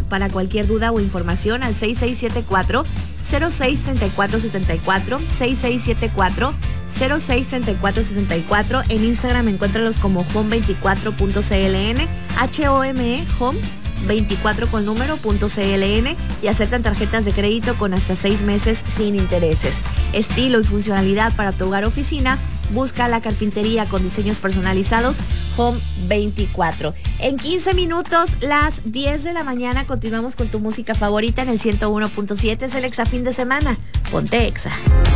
Para cualquier duda o información al 6674-063474, 6674-063474. En Instagram encuéntralos como home24.cln, HOME, home 24 con número.cln, y aceptan tarjetas de crédito con hasta 6 meses sin intereses. Estilo y funcionalidad para tu hogar o oficina. Busca la carpintería con diseños personalizados Home 24. En 15 minutos, las 10 de la mañana, continuamos con tu música favorita en el 101.7. Es el Exa Fin de Semana. Ponte Exa.